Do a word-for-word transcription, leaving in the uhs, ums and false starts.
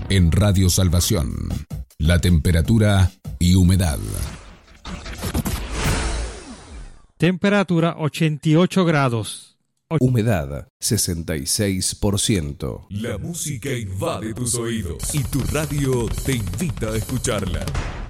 En Radio Salvación, la temperatura y humedad. Temperatura ochenta y ocho grados. Humedad sesenta y seis por ciento. La música invade tus oídos y tu radio te invita a escucharla.